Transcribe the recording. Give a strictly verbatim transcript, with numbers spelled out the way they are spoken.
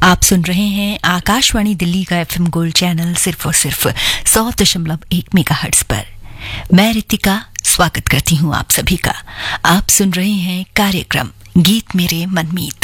आप सुन रहे हैं आकाशवाणी दिल्ली का एफएम गोल्ड चैनल सिर्फ और सिर्फ सौ दशमलव एक मेगाहर्ट्ज पर। मैं रितिका स्वागत करती हूँ आप सभी का। आप सुन रहे हैं कार्यक्रम गीत मेरे मनमीत।